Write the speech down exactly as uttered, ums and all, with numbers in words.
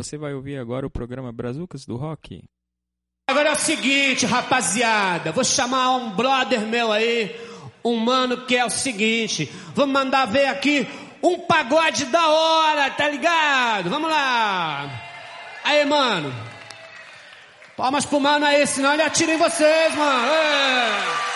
Você vai ouvir agora o programa Brazucas do Rock. Agora é o seguinte, rapaziada. Vou chamar um brother meu aí, um mano que é o seguinte. Vamos mandar ver aqui um pagode da hora, tá ligado? Vamos lá. Aí, mano. Palmas pro mano aí, senão ele atira em vocês, mano. É.